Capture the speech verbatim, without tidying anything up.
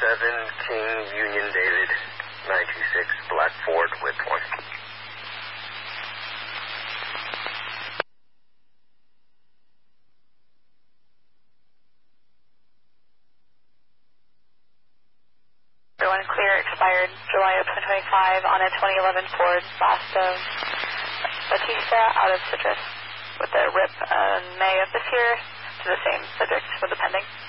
seven King Union David, nine two six Black Ford with one. Everyone clear, expired July of twenty twenty-five on a twenty eleven Ford last of Batista out of Citrus with the R I P in May of this year to the same subject with the pending.